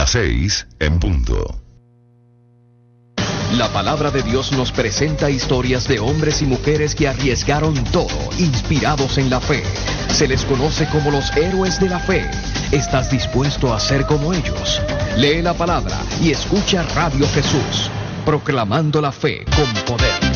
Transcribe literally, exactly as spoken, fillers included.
Las seis en punto. La palabra de Dios nos presenta historias de hombres y mujeres que arriesgaron todo, inspirados en la fe. Se les conoce como los héroes de la fe. ¿Estás dispuesto a ser como ellos? Lee la palabra y escucha Radio Jesús, proclamando la fe con poder.